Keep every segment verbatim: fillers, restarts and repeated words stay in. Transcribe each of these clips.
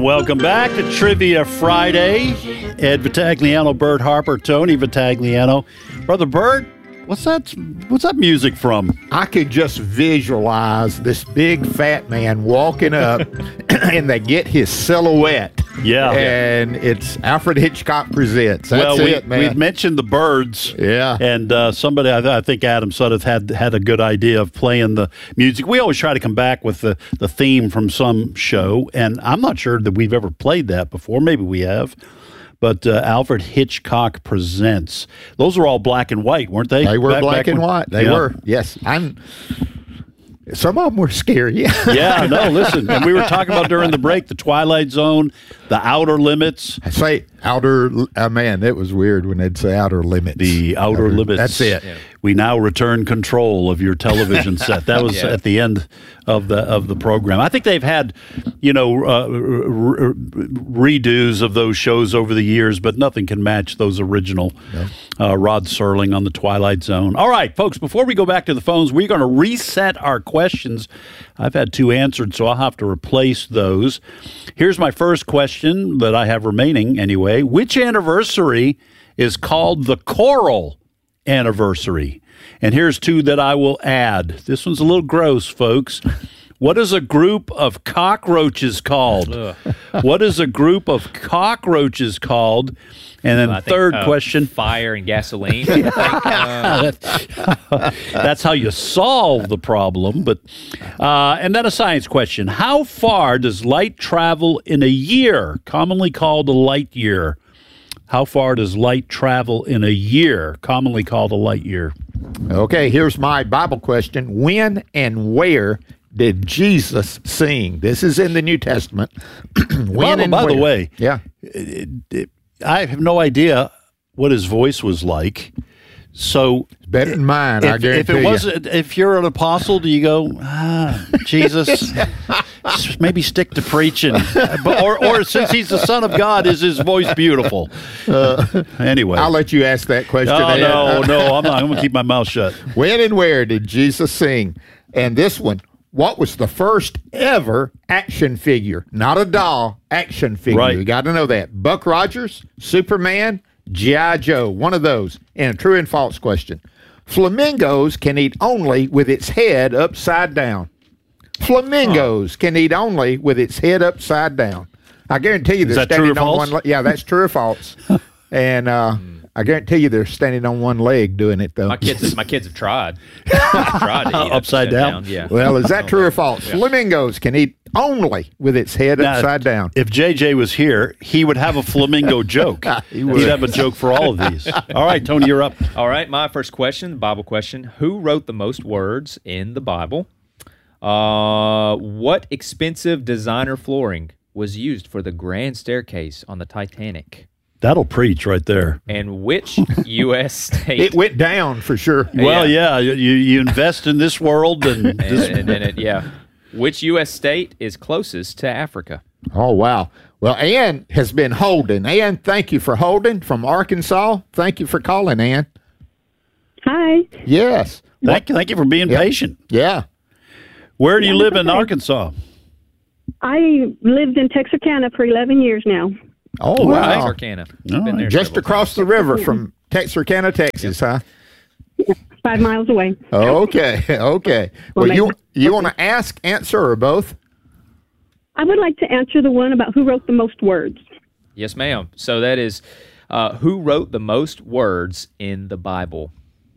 Welcome back to Trivia Friday. Ed Vitagliano, Bert Harper, Tony Vitagliano. Brother Bert, what's that What's that music from? I could just visualize this big fat man walking up and they get his silhouette. Yeah. And it's Alfred Hitchcock Presents. That's well, we, it, man. we've mentioned the Byrds. Yeah. And uh, somebody, I, th- I think Adam Suddeth had had a good idea of playing the music. We always try to come back with the, the theme from some show, and I'm not sure that we've ever played that before. Maybe we have. But uh, Alfred Hitchcock Presents. Those were all black and white, weren't they? They were back, black back and when, white. They yeah. were. Yes. I'm. Some of them were scary. Yeah, no, listen. And we were talking about during the break, the Twilight Zone, the Outer Limits. I say outer, uh, man, that was weird when they'd say outer limits. The Outer, outer Limits. That's it. Yeah. We now return control of your television set. That was yeah. at the end of the of the program. I think they've had, you know, uh, re- redos of those shows over the years, but nothing can match those original. No. Uh, Rod Serling on the Twilight Zone. All right, folks, before we go back to the phones, we're going to reset our questions. I've had two answered, so I'll have to replace those. Here's my first question that I have remaining anyway. Which anniversary is called the choral anniversary? And here's two that I will add. This one's a little gross, folks. What is a group of cockroaches called? What is a group of cockroaches called? And then well, third think, uh, question. Fire and gasoline. I think, uh, That's how you solve the problem. But uh, and then a science question. How far does light travel in a year, commonly called a light year? How far does light travel in a year, commonly called a light year? Okay, here's my Bible question. When and where did Jesus sing? This is in the New Testament. When by and by where? the way, yeah, it, it, I have no idea what his voice was like. So it's better than mine, if, I guarantee if it you. wasn't, if you're an apostle, do you go, ah, Jesus, maybe stick to preaching? But, or, or since he's the Son of God, is his voice beautiful? Uh, anyway, I'll let you ask that question. No, Ed. no, no, I'm not. I'm going to keep my mouth shut. When and where did Jesus sing? And this one, what was the first ever action figure? Not a doll, action figure. Right. You got to know that. Buck Rogers, Superman, G I. Joe, one of those. And a true and false question. Flamingos can eat only with its head upside down. Flamingos huh. can eat only with its head upside down. I guarantee you they're Is that standing true or on false? one. Le- yeah, that's true or false. And uh, I guarantee you they're standing on one leg doing it though. my kids, my kids have tried. They've tried to eat Upside down? down. Yeah. Well, is that true or false? Yeah. Flamingos can eat only with its head Now, upside down. If J J was here, he would have a flamingo joke. He would. He'd have a joke for all of these. All right, Tony, you're up. All right, my first question, the Bible question. Who wrote the most words in the Bible? Uh, what expensive designer flooring was used for the grand staircase on the Titanic? That'll preach right there. And which U S state? It went down for sure. Well, yeah, you, you invest in this world, and, and, this, and then it, yeah. Which U S state is closest to Africa? Oh, wow. Well, Ann has been holding. Ann, thank you for holding from Arkansas. Thank you for calling, Ann. Hi. Yes. thank you, thank you for being Yep. patient. Yeah. Where do you Yeah, live that's in okay. Arkansas? I lived in Texarkana for eleven years now. Oh, wow. Texarkana. All Been right. there Just several across the river from Texarkana, Texas, huh? Five miles away. Okay. Okay. Well, Well, you maybe- you want to ask, answer, or both? I would like to answer the one about who wrote the most words. Yes, ma'am. So that is, uh, who wrote the most words in the Bible?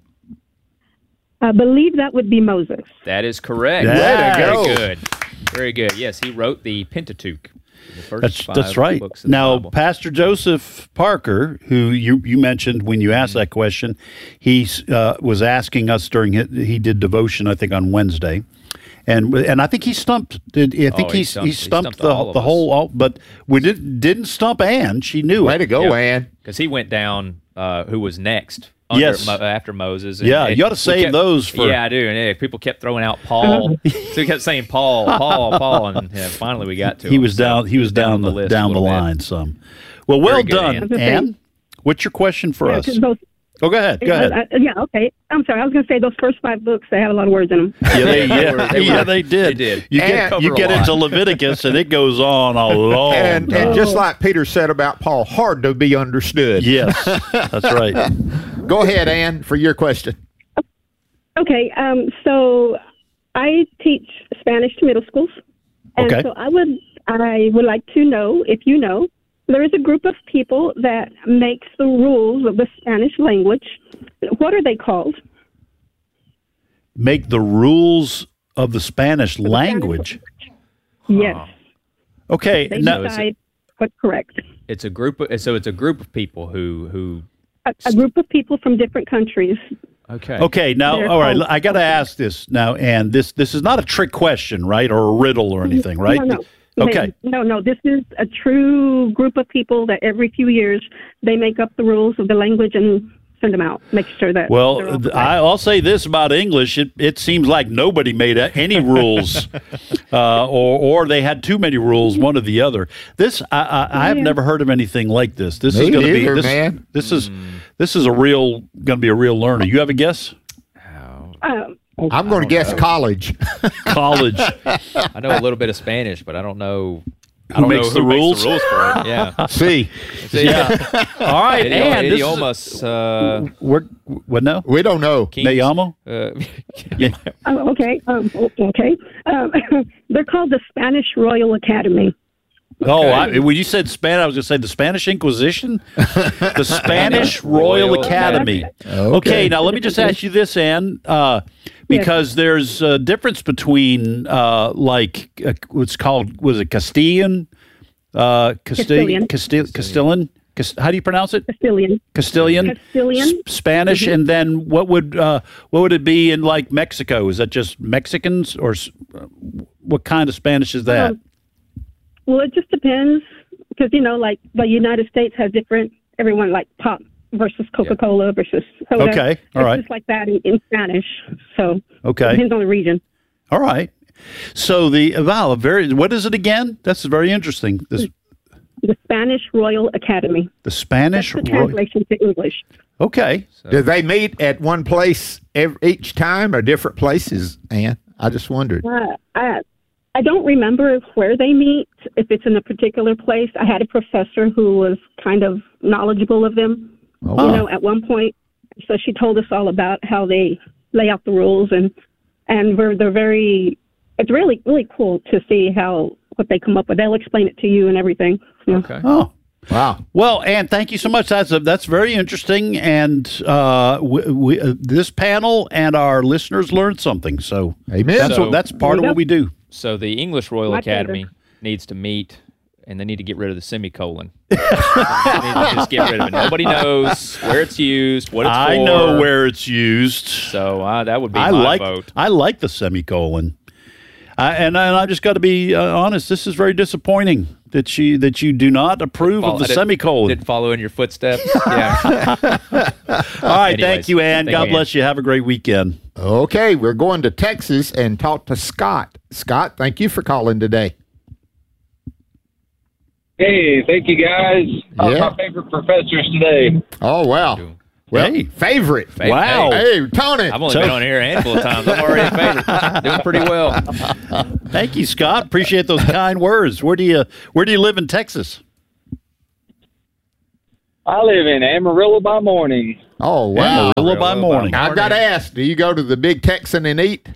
I believe that would be Moses. That is correct. Way to Very go. good. Very good. Yes, he wrote the Pentateuch. The first That's five that's right. books of the Now, Bible. Pastor Joseph Parker, who you, you mentioned when you asked that question, he uh, was asking us during his, he did devotion, I think, on Wednesday, and and I think he stumped. Did I think Oh, he he, stumped- he he stumped stumped the all of the us. whole, all, but we didn't didn't stump Ann. She knew Way it. to go, Yep. Ann. Because he went down, uh, who was next? Under, Yes. Mo, after Moses. And, Yeah, and you ought to we save kept- those for- Yeah, I do. And uh, people kept throwing out Paul. So we kept saying Paul, Paul, Paul, and yeah, finally we got to He him. was So down. He was down the list a down the little bit. line some. Well, well Very good, done, Ann. Ann. Ann. What's your question for Yeah, us? 'cause both Oh, go ahead. Go ahead. Uh, uh, yeah, okay. I'm sorry. I was going to say those first five books, they had a lot of words in them. Yeah, they, yeah, were- they yeah, were- they did. they did. You And get, you cover a get lot. into Leviticus, and it goes on a long And, time. and just like Peter said about Paul, hard to be understood. Yes, that's right. Go ahead, Ann, for your question. Okay, um, so I teach Spanish to middle schools. And Okay. so I would, I would like to know, if you know, there is a group of people that makes the rules of the Spanish language. What are they called? Make the rules of the Spanish language. Yes. Okay, They now, decide what's correct. It's a group of, so it's a group of people who who A, a group of people from different countries. okay. okay, now, They're all right, called- I got to ask this now, and this this is not a trick question, right, or a riddle or anything, right? No, no. Okay. They- no, no. This is a true group of people that every few years they make up the rules of the language and send them out. Make sure that. they're all Well, th- correct. I, I'll say this about English: it, it seems like nobody made a- any rules, uh, or or they had too many rules, one or the other. This I, I, I've Yeah. never heard of anything like this. This Me is going to be neither, this, man. this is this is a real going to be a real learner. You have a guess? Um, I'm going to guess college. College. I know a little bit of Spanish, but I don't know. I Who don't makes know the who rules? Makes the rules for it. Yeah. See, See, Yeah. All right, Idiom, and this is, idiomas. Uh, we're, what now? we don't know. kings, Me llamo? uh, Yeah. oh, okay. Um, o- okay. Um, they're called the Spanish Royal Academy. Oh, I, when you said Spanish, I was going to say the Spanish Inquisition, the Spanish Royal, Royal Academy. Okay. now let me just ask you this, Ann, uh, because there's a difference between uh, like uh, what's called was it Castilian, uh, Castilian, Castilian. Castil- Castilian. Cast- How do you pronounce it? Castilian. Castilian, Castilian. S- Spanish, and then what would uh, what would it be in like Mexico? Is that just Mexicans, or s- what kind of Spanish is that? Um, Well, it just depends because, you know, like the United States has different, everyone like pop versus Coca-Cola versus soda. Okay, all it's right. just like that in, in Spanish. So Okay. it depends on the region. All right. So the wow, very. What is it again? That's very interesting. This The Spanish Royal Academy. the Spanish. That's the Ro- translation to English. okay. Do they meet at one place ev each time or different places, Ann? I just wondered. Uh, I, I don't remember where they meet, if it's in a particular place. I had a professor who was kind of knowledgeable of them, Oh. you know, at one point. So she told us all about how they lay out the rules, and and we're, they're very, it's really, really cool to see how, what they come up with. They'll explain it to you and everything. Yeah. okay. Oh. Wow. Well, Ann, thank you so much. That's a, that's very interesting, and uh, we, we, uh, this panel and our listeners learned something. So Amen. that's So- what that's part of There you what we do. So the English Royal My Academy pleasure. needs to meet, and they need to get rid of the semicolon. They need to just get rid of it. Nobody knows where it's used, what it's I for. know where it's used. So uh, that would be I my like vote. I like the semicolon. I, and, and I just got to be uh, honest. This is very disappointing that you that you do not approve Follow- of the I didn't- semicolon. Didn't follow in your footsteps. Yeah. All right, Anyways, thank you, Ann. thank God you, bless you. Have a great weekend. Okay, we're going to Texas and talk to Scott. Scott, thank you for calling today. Hey, thank you guys. Uh, Yeah. My favorite professors today. Oh, wow. Well, Hey. favorite. Hey, Wow. hey, Hey, Tony. I've only So- been on here a handful of times. I'm already a favorite. Doing pretty well. Thank you, Scott. Appreciate those kind words. Where do you Where do you live in Texas? I live in Amarillo by morning. Oh, wow. Amarillo by morning. I've got to ask, do you go to the Big Texan and eat?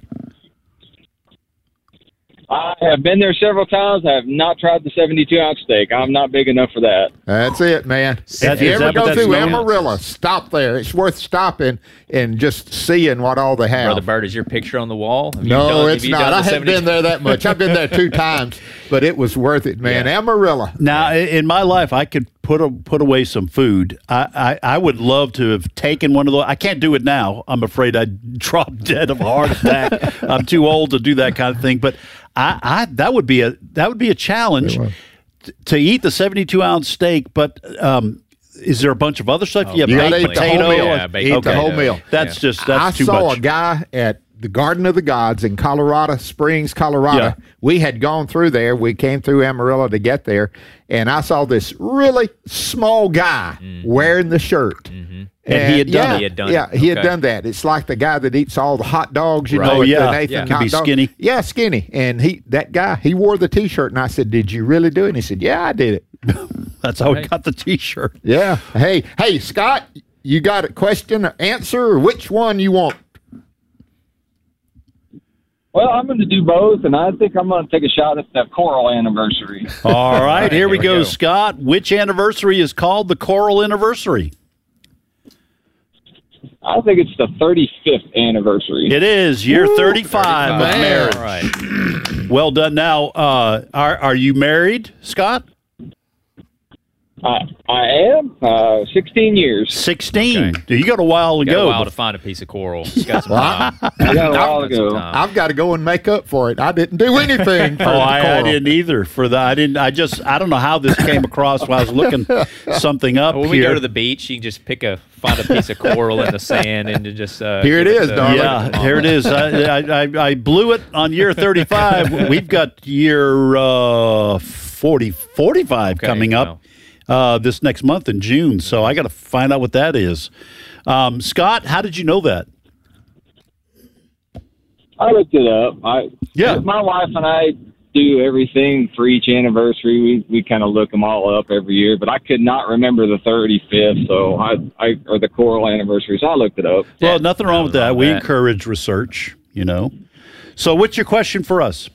I have been there several times. I have not tried the seventy-two ounce steak. I'm not big enough for that. That's it, man. That- if you is ever that go what that's through known as? Amarillo, stop there. It's worth stopping and just seeing what all they have. Brother Bird, is your picture on the wall? Have you No, done- have it's you not. done I the haven't been seventy there that much. I've been there two times, but it was worth it, man. Yeah. Amarillo. Now, i- in my life, I could put a, put away some food. I, I, I would love to have taken one of those. I can't do it now. I'm afraid I'd drop dead of a heart attack. I'm too old to do that kind of thing. But I, I that would be a that would be a challenge t- to eat the seventy-two ounce steak. But um, is there a bunch of other stuff? Oh, you have You baked gotta eat the whole potato. meal. Yeah, baked Eat the Okay. whole meal. That's Yeah. just that's I too saw much. a guy at the Garden of the Gods in Colorado Springs, Colorado. Yeah. We had gone through there. We came through Amarillo to get there, and I saw this really small guy Mm-hmm. wearing the shirt. Mm-hmm. And he had done yeah, it. He had done yeah, it. he had Okay. done that. It's like the guy that eats all the hot dogs, you Right. know, Oh, at yeah. the Nathan Yeah. Could hot be dog. skinny. Yeah, skinny. And he, that guy, he wore the T-shirt, and I said, "Did you really do it?" And he said, "Yeah, I did it." That's how we Right. got the T-shirt. Yeah. Hey, hey, Scott, you got a question or answer, or which one you want? Well, I'm going to do both, and I think I'm going to take a shot at the Coral anniversary. All right, here we here we go, go. Scott. Which anniversary is called the Coral Anniversary? I think it's the thirty-fifth anniversary. It is year thirty-five of Man. marriage. All right. Well done. Now, uh, are are you married, Scott? I, I am uh, sixteen years. Sixteen. Okay. You got a while to Got go. a while to find a piece of coral. You got some time. I got a while to Got some go. time. I've got to go and make up for it. I didn't do anything for Oh, the I, I Coral. didn't either. For the I didn't. I just I don't know how this came across while I was looking something up When we here. go to the beach, you can just pick a find a piece of coral in the sand and to just uh, Here it give is, to- darling. Yeah, here it is. I, I, I, I blew it on year thirty-five. We've got year uh, forty, forty-five Okay, coming up wow. uh, this next month in June. So I got to find out what that is. Um, Scott, how did you know that? I looked it up. I Yeah. My wife and I do everything for each anniversary. We we kind of look them all up every year, but I could not remember the thirty-fifth. So I I or the Coral anniversary. So I looked it up. Well, Yeah, nothing wrong with nothing that. wrong We with that. encourage research, you know. So what's your question for us?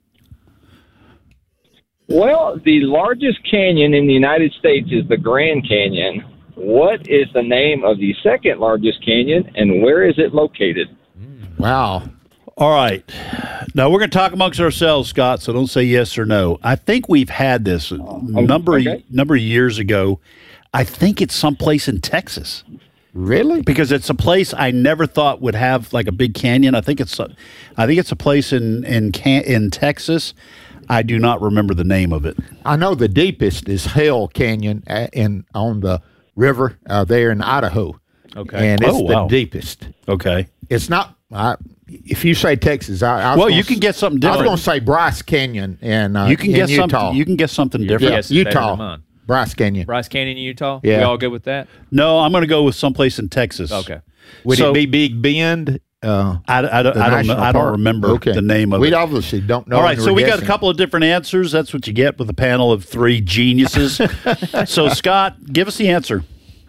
Well, the largest canyon in the United States is the Grand Canyon. What is the name of the second largest canyon, and where is it located? Wow. All right. Now we're going to talk amongst ourselves, Scott. So don't say yes or no. I think we've had this a number okay. number of years ago. I think it's someplace in Texas Really? because it's a place I never thought would have like a big canyon. I think it's a, I think it's a place in in can, in Texas. I do not remember the name of it. I know the deepest is Hell Canyon uh, in on the river uh, there in Idaho. Okay. And it's Oh, wow. the deepest. Okay. It's not. I, if you say Texas, I, I was Well, gonna you can s- get something I was different. going to say Bryce Canyon in uh, You can in get Utah. something. You can get something different. guess is better Utah. than mine. Bryce Canyon. Bryce Canyon in Utah. Yeah. We all good with that? No, I'm going to go with someplace in Texas. Okay. Would So- it be Big Bend? Uh, I, I, don't, the I don't know. national I don't park? remember Okay. the name of we it. obviously don't know. All right, and so we're we got a guessing. couple of different answers. That's what you get with a panel of three geniuses. So, Scott, give us the answer.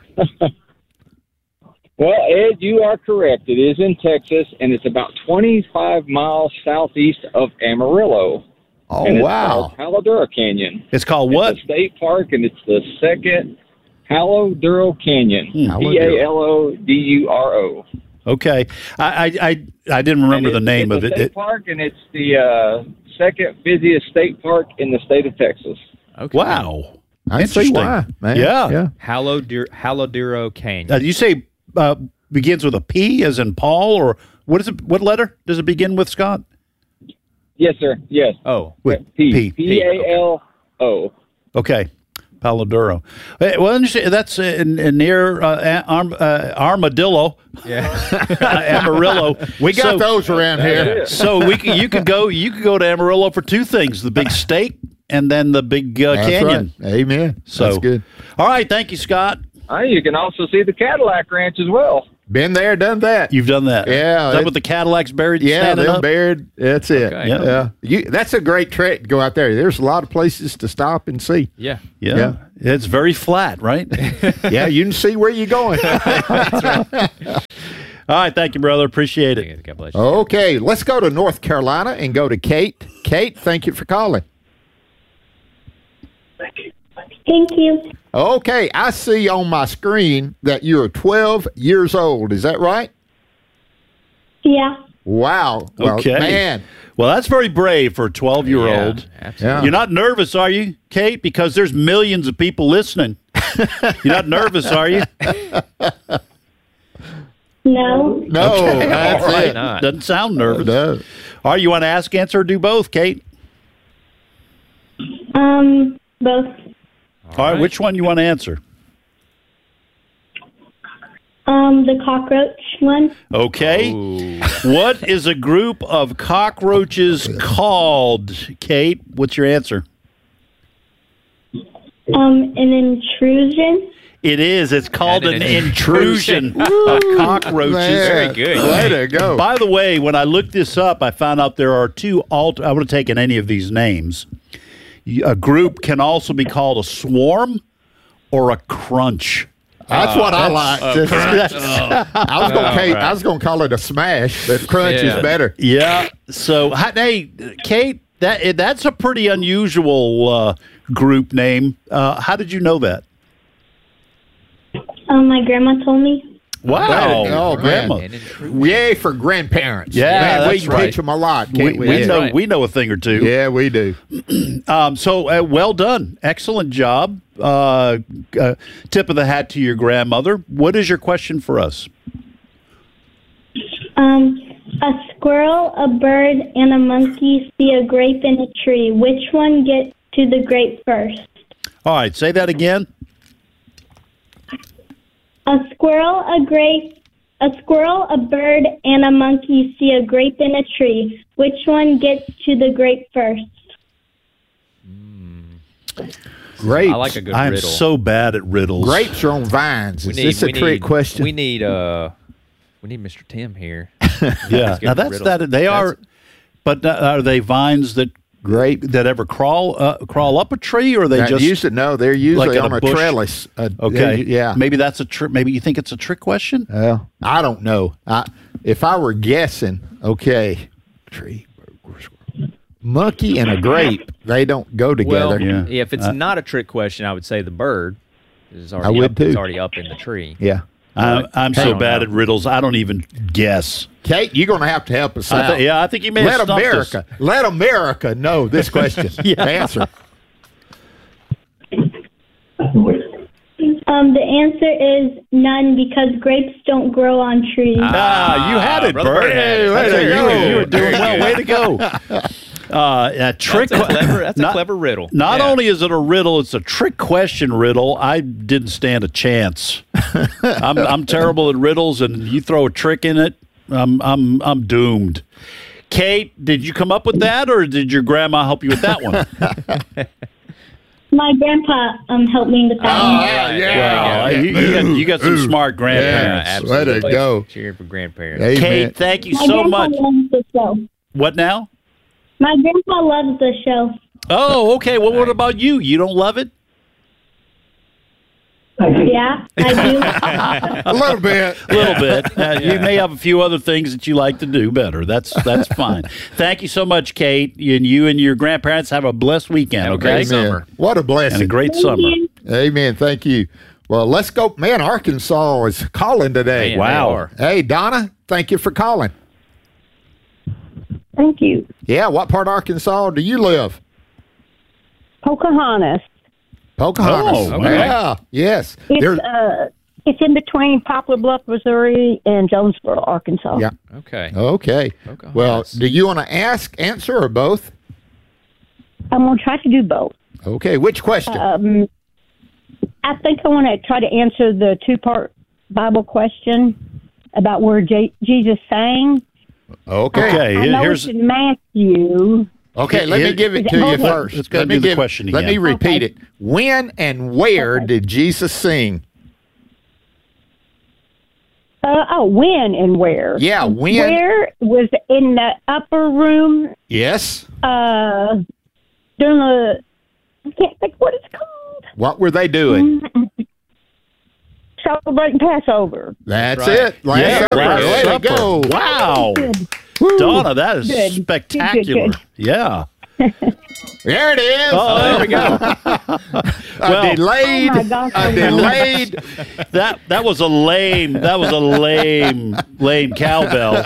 Well, Ed, you are correct. It is in Texas, and it's about twenty-five miles southeast of Amarillo. Oh and it's wow! called Halladura Canyon. It's called what? It's a state park, and it's the second Halladura Canyon. Hmm. P A L O D U R O. Okay, I I I, I didn't remember And the it's- name it's of a it. State it. park, and it's the uh, second busiest state park in the state of Texas. Okay. Wow, I see interesting. why, man. Yeah. yeah. Hallodur- Halladuro Canyon. Uh, you say uh, begins with a P, as in Paul, or what is it? What letter does it begin with, Scott? Yes, sir. Yes. oh. Wait, P. P. P A L O. Okay. Paladuro. Hey, well, understand- that's in, in near uh, Arm, uh, Armadillo, Yeah. Amarillo. We got So- those around here. So we can, you could go you could go to Amarillo for two things: the big steak and then the big uh, That's canyon. right. Amen. So That's good. All right, thank you, Scott. Uh, you can also see the Cadillac Ranch as well. Been there, done that. You've done that. Yeah, Is that it- with the Cadillacs buried? yeah, standing them up? buried. That's it. Okay. Yeah. Yeah, you, that's a great trek to go out there. There's a lot of places to stop and see. Yeah. Yeah. Yeah. It's very flat, right? Yeah, you can see where you're going. All right, thank you, brother. Appreciate it. God bless you. Okay, let's go to North Carolina and go to Kate. Kate, thank you for calling. Thank you. Okay, I see on my screen that you're twelve years old. Is that right? Yeah. Wow. Well, Okay. man. Well, that's very brave for a twelve-year-old. Yeah, absolutely. You're not nervous, are you, Kate? Because there's millions of people listening. You're not nervous, are you? No. No, that's All right, it. not. Doesn't sound nervous. No. All right, you want to ask, answer, or do both, Kate? Um, both. All right, right. which one you want to answer? Um, the cockroach one. Okay. Ooh. What is a group of cockroaches called? Kate, what's your answer? Um, an intrusion. It is. It's called Yeah, an an intrusion of cockroaches. Man, Very good. Way to go. By the way, when I looked this up, I found out there are two alt. I would have taken any of these names. A group can also be called a swarm or a crunch. That's what I like. Just- That's- I was gonna, Oh, ca- right. I was gonna call it a smash, but crunch Yeah. is better. yeah. So, hi- hey, Kate, that that's a pretty unusual uh, group name. Uh, how did you know that? Um, my grandma told me. Wow. Oh, Grandma. An intrusion. Yay for grandparents. Yeah, Man, we that's can right. teach them a lot. We, Can't we? we Yeah. know right. we know a thing or two. Yeah, we do. Um, so uh, well done, excellent job. Uh, uh, tip of the hat to your grandmother. What is your question for us? Um, a squirrel, a bird, and a monkey see a grape in a tree. Which one gets to the grape first? All right, say that again. A squirrel, a grape, a squirrel, a bird, and a monkey see a grape in a tree. Which one gets to the grape first? Grapes. I like a good I'm riddle. so bad at riddles. Grapes are on vines. We Is need, this a we trick need, question? We need uh, we need Mister Tim here. Yeah. Let's get Now a that's riddle. that. They are, That's- but uh, are they vines that Grape. that ever crawl uh, crawl up a tree, or are they Now, just used to no, they're usually like on on a a, bush? trellis. Uh, okay? yeah. Maybe that's a trick. Maybe you think it's a trick question. Well, I don't know. I, if I were guessing, okay, tree, bird, squirrel. Monkey and a grape, they don't go together. Well, Yeah. yeah. If it's Uh, not a trick question, I would say the bird is I already would up, too. It's already up in the tree. Yeah. I'm, I'm Hey, so I don't bad know. at riddles. I don't even guess. Kate, you're going to have to help us I out. thi- yeah, I think you may let have stumped us. America, let America know this question. Yeah. Answer. Um, the answer is none because grapes don't grow on trees. Ah, you had it, Brother Bert. Bert had it. That's Way to it. You were- go. You were doing Very well. good. Way to go. Uh, a trick. That's a clever. That's not, a clever riddle. Not Yeah. only is it a riddle, it's a trick question riddle. I didn't stand a chance. I'm, I'm terrible at riddles, and you throw a trick in it, I'm I'm I'm doomed. Kate, did you come up with that, or did your grandma help you with that one? My grandpa um helped me with that Oh, one. yeah, yeah. Wow, you, you got, you got some smart Yeah, grandparents. Way to absolutely. go. Cheering for grandparents. Amen. Kate, thank you My so grandpa much. loves the show. What now? My grandpa loves the show. Oh, okay. Well, what about you? You don't love it? Yeah, I A little bit. A little bit. Uh, You may have a few other things that you like to do better. That's that's fine. Thank you so much, Kate. And you and your grandparents have a blessed weekend. Have a Okay, great summer. What a and blessing. a great do. summer. Amen. Thank you. Well, let's go. Man, Arkansas is calling today. Man, Wow. they are. Hey, Donna, thank you for calling. Thank you. Yeah, what part of Arkansas do you live? Pocahontas. Pocahontas. Oh, okay. Yeah, yes. It's There- uh, it's in between Poplar Bluff, Missouri, and Jonesboro, Arkansas. Yeah. Okay. Okay. Pocahontas. Well, do you want to ask, answer, or both? I'm gonna try to do both. Okay. Which question? Um, I think I want to try to answer the two-part Bible question about where J- Jesus sang. okay. Okay, I know here's it's in Matthew. Okay, let me Here- give it to Is it you over? first. Let's go let do me the give, question Let me again. repeat Okay. it. When and where Okay. did Jesus sing? Uh, oh, when and where? Yeah, when. Where was in the upper room Yes. uh, during the, I can't think what it's called. What were they doing? Celebrating Passover. That's right. it. Last yeah, Supper. Last Way to Supper. go. Wow, Woo. Donna, that is Good. Good, good, spectacular. good. Yeah. There it is. Oh, there we go. Well, a delayed, Oh my gosh, a I know. delayed. that that was a lame. That was a lame, lame cowbell.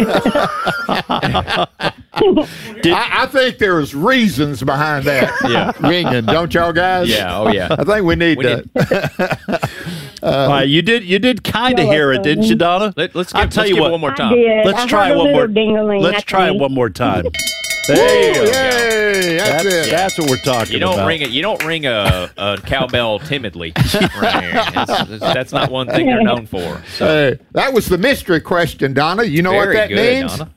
Did, I, I think there's reasons behind that. Yeah. ringing, don't y'all guys? Yeah. Oh yeah. I think we need We to. need- all right, you did. You did kind of You're hear it, welcome. didn't you, Donna? Let, let's I'll give, tell let's you give what. it one more I time. did. Let's I try heard a one more. little ding-a-ling, Let's I try it think. one more time. There you go. Yay! That's, That's, it. that's what we're talking You don't about. ring it. You don't ring a, a cowbell timidly. Right here. It's- it's- that's not one thing they're known for. So Hey, that was the mystery question, Donna. You know very what that good, means? Donna.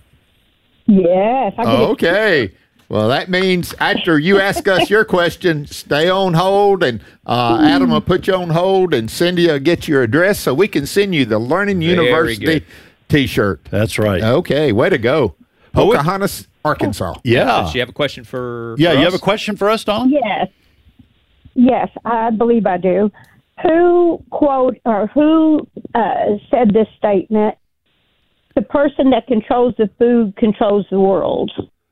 Yes. I Oh, okay. Well, that means after you ask us your question, stay on hold, and uh, Adam will put you on hold, and Cindy will get your address so we can send you the Learning Very University good. T-shirt. That's right. Okay, way to go. Oh, it- Pocahontas, Arkansas. yeah. Does she have a question for? Yeah, for you us? have a question for us, Donna? Yes. Yes, I believe I do. Who quote or who uh, said this statement? The person that controls the food controls the world.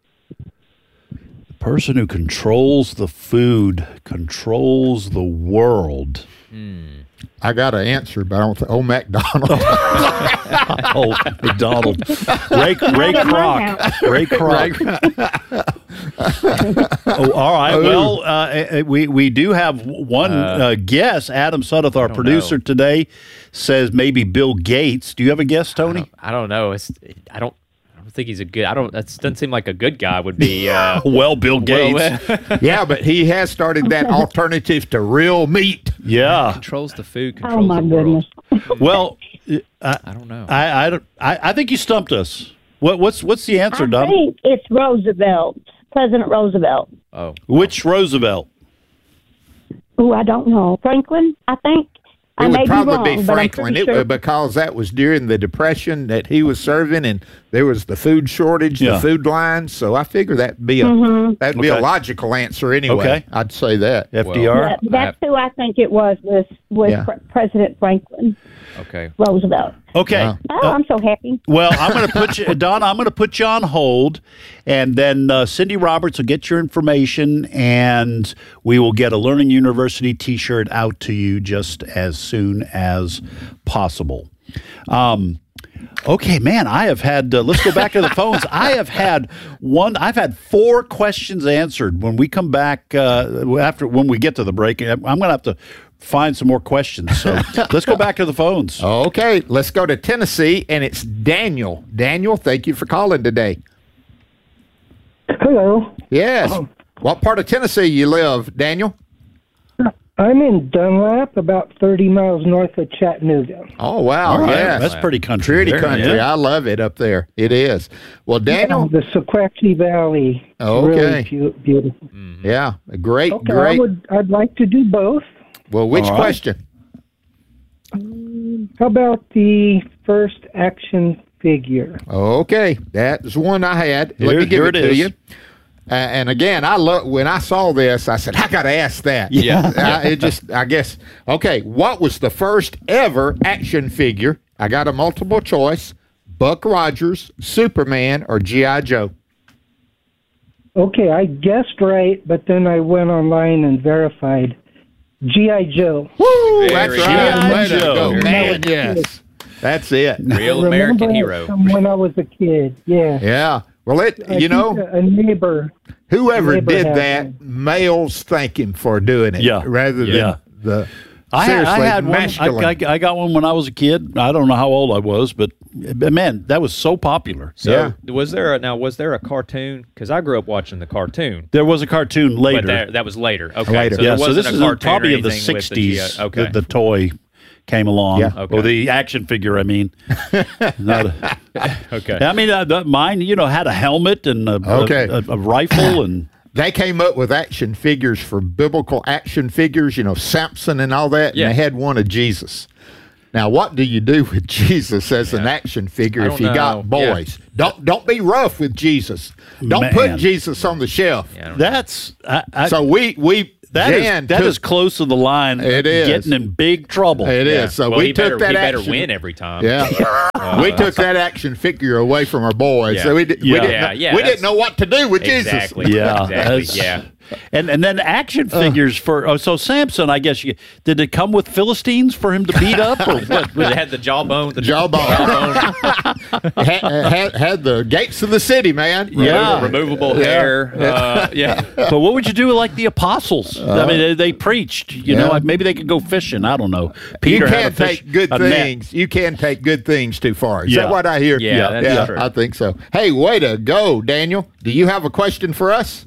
The person who controls the food controls the world. I got an answer, but I don't think. Oh, McDonald. Oh, McDonald. Ray, Ray Not in my Kroc. Ray Kroc. Oh, all right. Well, uh, uh, we we do have one uh, guess. Adam Sudduth, our don't producer know. today, says maybe Bill Gates. Do you have a guess, Tony? I don't know. It's I don't. I don't think he's a good. I don't. That doesn't seem like a good guy would be. Uh, Well, Bill Gates. well, Yeah, but he has started that alternative to real meat. yeah. controls the food. Oh Controls my the world. goodness. Well, I, I don't know. I, I, don't- I, I think you stumped us. What, what's what's the answer, I Donna? think it's Roosevelt, President Roosevelt. oh, Which Roosevelt? Oh, I don't know. Franklin, I think. I It may would probably be, be, wrong, but I'm Franklin, pretty it, sure. because that was during the Depression that he was serving, and there was the food shortage, Yeah. the food lines. So I figure that'd be a Mm-hmm. that'd be a Okay. logical answer anyway. Okay. I'd say that. F D R? Yeah, that's who I think it was. Was was Yeah. Pre- President Franklin okay. Roosevelt. Okay. Wow. Oh, I'm so happy. Well, I'm going to put you, Donna, I'm going to put you on hold, and then uh, Cindy Roberts will get your information, and we will get a Learning University T-shirt out to you just as soon as possible. Um, okay, man, I have had, uh, let's go back to the phones. I have had one, I've had four questions answered. When we come back, uh, after, when we get to the break, I'm going to have to find some more questions. So let's go back to the phones. Okay, let's go to Tennessee, and it's Daniel. Daniel, thank you for calling today. Hello. Yes. What part of Tennessee you live, Daniel? I'm in Dunlap, about thirty miles north of Chattanooga. Oh, wow. All right, yes. that's pretty country. Pretty there, country. yeah. I love it up there. It is. Well, Daniel, The Sequatchie Valley. Oh, okay. Really pu- beautiful. yeah, great, Okay, I great. would. I'd like to do both. Well, which All right. question? How about the first action figure? Okay, that's one I had. Let Here- me give here it, it to is. you. Uh, and again, I look when I saw this, I said, I got to ask that. Yeah. Uh, it just, I guess. Okay, what was the first ever action figure? I got a multiple choice: Buck Rogers, Superman, or G I Joe. Okay, I guessed right, but then I went online and verified. G I Joe. Woo! Very That's right. good. Way to go, Very man. good. Yes, that's it. Real Remember American it hero. from when I was a kid. Yeah. Yeah. Well, it. I You think know, a, a neighbor. whoever neighbor did had that, one. males thank him for doing it. Yeah. Rather than Yeah. the. I had, I seriously had one. I, masculine. I, I got one when I was a kid. I don't know how old I was, but but man, that was so popular. So Yeah. was there a, now? Was there a cartoon? Because I grew up watching the cartoon. There was a cartoon later. But that, that was later. Okay. Later. So yeah, there so wasn't this a is cartoon probably or in the anything with the G I sixties. Okay. The, the toy came along, Yeah. Okay. or the action figure. I mean, not a, okay. I mean, uh, the- mine, you know, had a helmet and a, a- Okay. a, a rifle, and They came up with action figures for biblical action figures, you know, Samson and all that, Yeah. and they had one of Jesus. Now, what do you do with Jesus as an action figure I if don't you know. got boys? Don't don't be rough with Jesus. Don't Man. put Jesus on the shelf. Yeah, I don't know. that's I, I, So we we that is Jan that took- is close to the line. It of is. getting in big trouble. It is. Yeah. So well, we he took better, that he better action. win every time. Yeah, we took that action figure away from our boys. Yeah. So we, did, Yeah. we didn't Yeah, know, yeah, we that's- didn't know what to do with Exactly. Jesus. Yeah, Exactly. that's- Yeah. And and then action figures for oh, so Samson. I guess you did it come with Philistines for him to beat up, or what? They had the jawbone, the Jawbone. jawbone. had, had, had the gates of the city, man. Yeah. removable Yeah. hair. Yeah. Uh, yeah. But what would you do with, like, the apostles? I mean, they, they preached. You know, yeah. like, maybe they could go fishing. I don't know. You Peter had a can't fish- take good a net. things. You can take good things too far. Is Yeah. that what I hear? Yeah, that's yeah, true. I think so. Hey, way to go, Daniel. Do you have a question for us?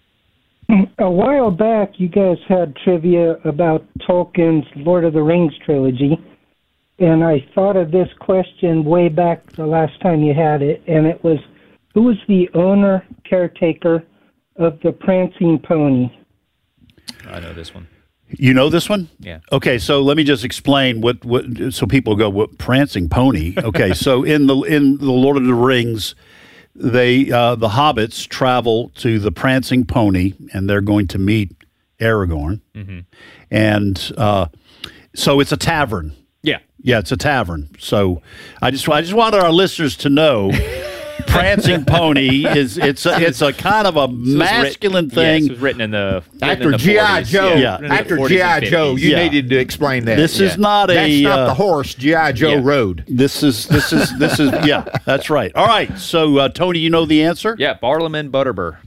A while back, you guys had trivia about Tolkien's Lord of the Rings trilogy, and I thought of this question way back the last time you had it, and it was, who was the owner, caretaker of the Prancing Pony? I know this one. You know this one? Yeah. Okay, so let me just explain what, what so people go, what prancing pony? Okay, so in the in the Lord of the Rings, they uh, the hobbits travel to the Prancing Pony, and they're going to meet Aragorn, Mm-hmm. and uh, so it's a tavern. Yeah. Yeah, it's a tavern. So I just I just wanted our listeners to know. Prancing Pony is it's a, it's a kind of a masculine Yes, thing. it was written in the written After in the G I. forties. Joe, Yeah, Yeah. written in the after forties G I. and Joe, fifties. you Yeah. needed to explain that. This is Yeah. not a That's not uh, the horse G I. Joe Yeah. rode. This is this is this is yeah, that's right. All right, so uh, Tony, you know the answer? Yeah, Barlaam Butterbur.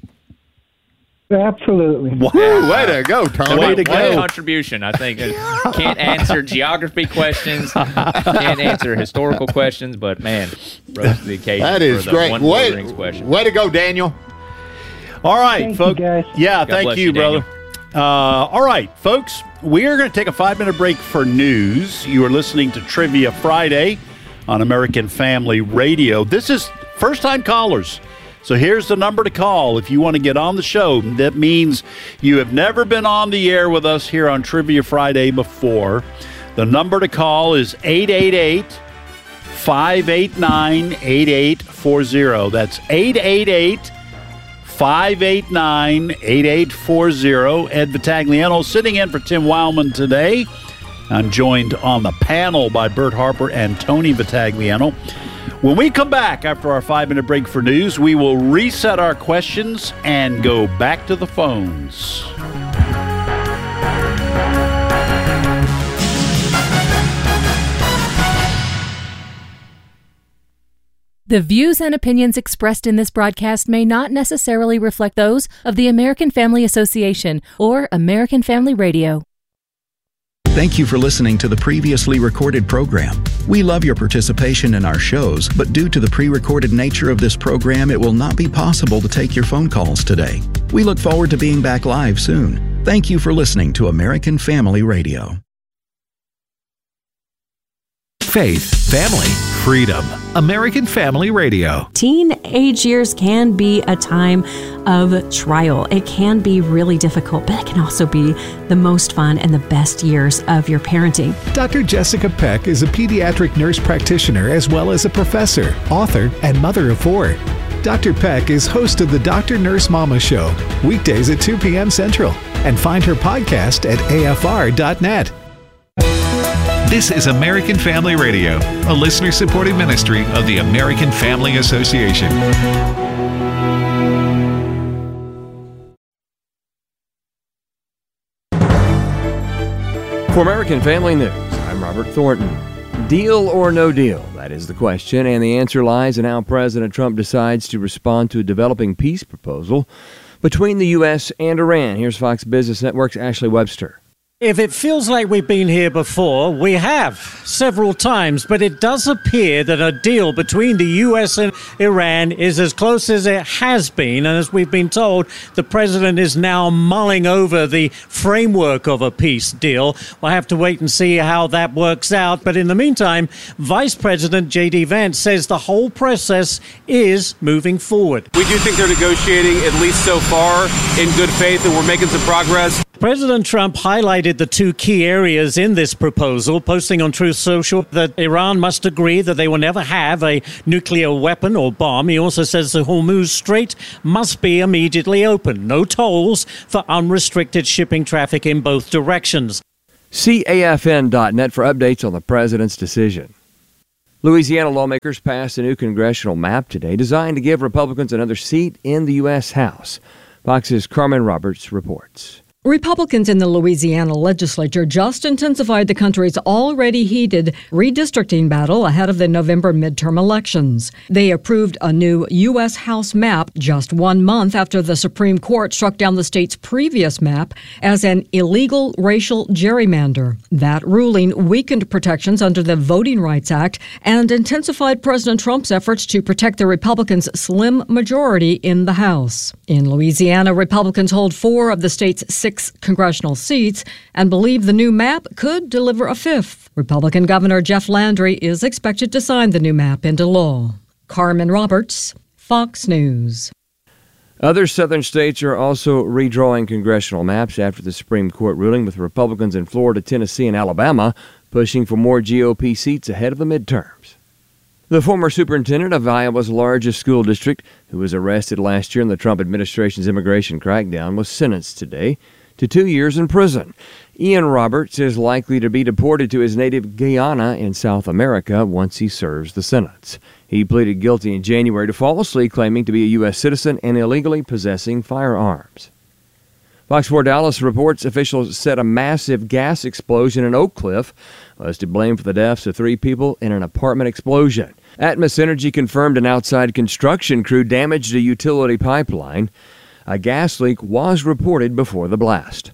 Absolutely. Wow. Woo, way to go, Tony. Way to What go. a contribution, I think. Can't answer geography questions, can't answer historical questions, but man, rose to the occasion That is for the great. one Lord of the Way, Rings question. way to go, Daniel. All right, Thank you, folks. guys. Yeah, God thank bless you, you, brother. Uh, all right, folks, we are going to take a five-minute break for news. You are listening to Trivia Friday on American Family Radio. This is first-time callers. So here's the number to call if you want to get on the show. That means you have never been on the air with us here on Trivia Friday before. The number to call is eight eight eight, five eight nine, eight eight four zero. That's eight eight eight, five eight nine, eight eight four zero. Ed Vitagliano sitting in for Tim Wildman today. I'm joined on the panel by Bert Harper and Tony Vitagliano. When we come back after our five-minute break for news, we will reset our questions and go back to the phones. The views and opinions expressed in this broadcast may not necessarily reflect those of the American Family Association or American Family Radio. Thank you for listening to the previously recorded program. We love your participation in our shows, but due to the pre-recorded nature of this program, it will not be possible to take your phone calls today. We look forward to being back live soon. Thank you for listening to American Family Radio. Faith, family, freedom. American Family Radio. Teenage years can be a time of trial. It can be really difficult, but it can also be the most fun and the best years of your parenting. Doctor Jessica Peck is a pediatric nurse practitioner as well as a professor, author, and mother of four. Doctor Peck is host of the Doctor Nurse Mama Show, weekdays at two p.m. Central, and find her podcast at A F R dot net. This is American Family Radio, a listener-supported ministry of the American Family Association. For American Family News, I'm Robert Thornton. Deal or no deal? That is the question, and the answer lies in how President Trump decides to respond to a developing peace proposal between the U S and Iran. Here's Fox Business Network's Ashley Webster. If it feels like we've been here before, we have several times, but it does appear that a deal between the U S and Iran is as close as it has been. And as we've been told, the president is now mulling over the framework of a peace deal. We'll have to wait and see how that works out. But in the meantime, Vice President J D Vance says the whole process is moving forward. We do think they're negotiating, at least so far, in good faith, and we're making some progress. President Trump highlighted the two key areas in this proposal, posting on Truth Social that Iran must agree that they will never have a nuclear weapon or bomb. He also says the Hormuz Strait must be immediately open. No tolls for unrestricted shipping traffic in both directions. See A F N dot net for updates on the president's decision. Louisiana lawmakers passed a new congressional map today designed to give Republicans another seat in the U S House. Fox's Carmen Roberts reports. Republicans in the Louisiana legislature just intensified the country's already heated redistricting battle ahead of the November midterm elections. They approved a new U S House map just one month after the Supreme Court struck down the state's previous map as an illegal racial gerrymander. That ruling weakened protections under the Voting Rights Act and intensified President Trump's efforts to protect the Republicans' slim majority in the House. In Louisiana, Republicans hold four of the state's six congressional seats and believe the new map could deliver a fifth. Republican Governor Jeff Landry is expected to sign the new map into law. Carmen Roberts, Fox News. Other southern states are also redrawing congressional maps after the Supreme Court ruling, with Republicans in Florida, Tennessee, and Alabama pushing for more G O P seats ahead of the midterms. The former superintendent of Iowa's largest school district, who was arrested last year in the Trump administration's immigration crackdown, was sentenced today to two years in prison. Ian Roberts is likely to be deported to his native Guyana in South America once he serves the sentence. He pleaded guilty in January to falsely claiming to be a U S citizen and illegally possessing firearms. Fox four Dallas reports officials said a massive gas explosion in Oak Cliff was to blame for the deaths of three people in an apartment explosion. Atmos Energy confirmed an outside construction crew damaged a utility pipeline. A gas leak was reported before the blast.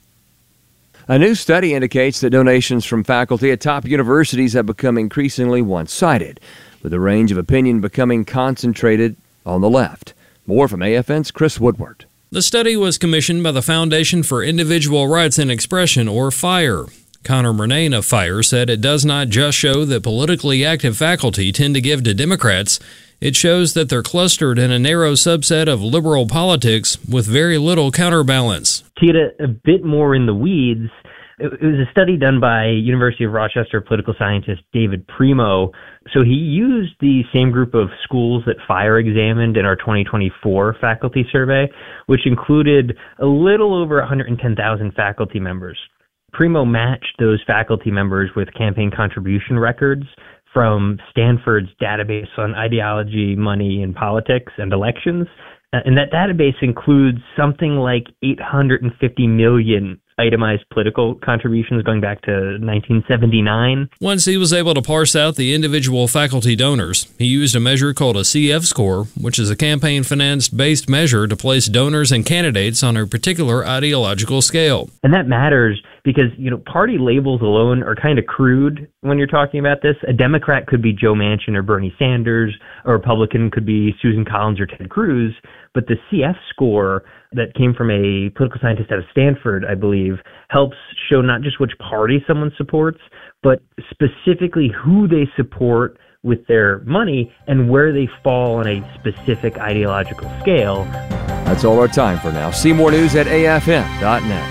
A new study indicates that donations from faculty at top universities have become increasingly one-sided, with the range of opinion becoming concentrated on the left. More from A F N's Chris Woodward. The study was commissioned by the Foundation for Individual Rights and Expression, or FIRE. Connor Murnane of FIRE said it does not just show that politically active faculty tend to give to Democrats. It shows that they're clustered in a narrow subset of liberal politics with very little counterbalance. To get a, a bit more in the weeds, it, it was a study done by University of Rochester political scientist David Primo. So he used the same group of schools that FIRE examined in our twenty twenty-four faculty survey, which included a little over one hundred ten thousand faculty members. Primo matched those faculty members with campaign contribution records from Stanford's database on ideology, money, and politics and elections. Uh, and that database includes something like eight hundred fifty million itemized political contributions going back to nineteen seventy-nine. Once he was able to parse out the individual faculty donors, he used a measure called a C F score, which is a campaign finance-based measure to place donors and candidates on a particular ideological scale. And that matters because, you know, party labels alone are kind of crude when you're talking about this. A Democrat could be Joe Manchin or Bernie Sanders. A Republican could be Susan Collins or Ted Cruz. But the C F score that came from a political scientist out of Stanford, I believe, helps show not just which party someone supports, but specifically who they support with their money and where they fall on a specific ideological scale. That's all our time for now. See more news at A F N dot net.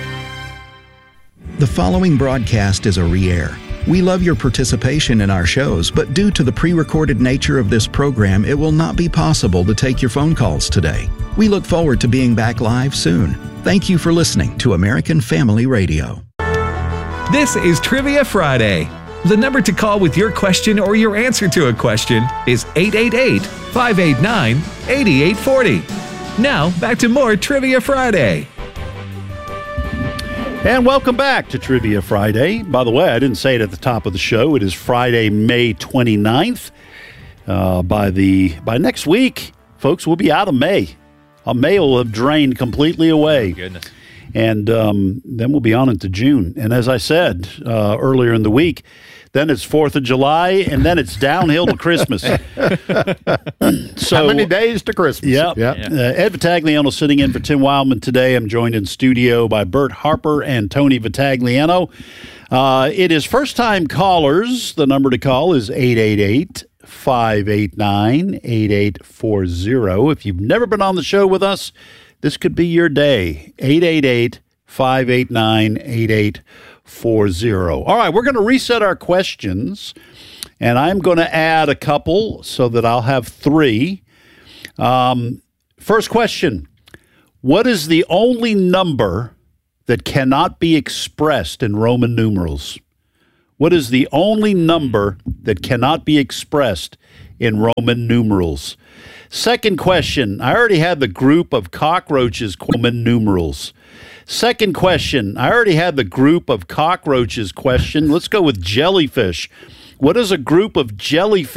The following broadcast is a re-air. We love your participation in our shows, but due to the pre-recorded nature of this program, it will not be possible to take your phone calls today. We look forward to being back live soon. Thank you for listening to American Family Radio. This is Trivia Friday. The number to call with your question or your answer to a question is eight eight eight, five eight nine, eight eight four zero. Now, back to more Trivia Friday. And welcome back to Trivia Friday. By the way, I didn't say it at the top of the show. It is Friday, May twenty-ninth. Uh, by the by next week, folks, we'll be out of May. Uh, May will have drained completely away. Oh, goodness. And um, then we'll be on into June. And as I said uh, earlier in the week, then it's fourth of July, and then it's downhill to Christmas. So, how many days to Christmas? Yep. Yep. Uh, Ed Vitagliano sitting in for Tim Wildman today. I'm joined in studio by Bert Harper and Tony Vitagliano. Uh, it is first-time callers. The number to call is eight eight eight, five eight nine, eight eight four zero. If you've never been on the show with us, this could be your day. eight eight eight, five eight nine, eight eight four zero. All right, we're going to reset our questions, and I'm going to add a couple so that I'll have three. Um, first question, what is the only number that cannot be expressed in Roman numerals? What is the only number that cannot be expressed in Roman numerals? Second question. I already had the group of cockroaches, Roman numerals. Second question. I already had the group of cockroaches question. Let's go with jellyfish. What is a group of jellyfish?